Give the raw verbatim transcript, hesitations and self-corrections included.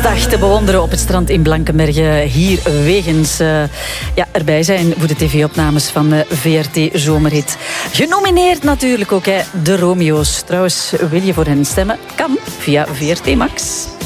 dag te bewonderen op het strand in Blankenberge. Hier wegens uh, ja, erbij zijn voor de tv-opnames van uh, V R T Zomerhit. Genomineerd natuurlijk ook, hè, de Romeo's. Trouwens, wil je voor hen stemmen? Kan via V R T Max.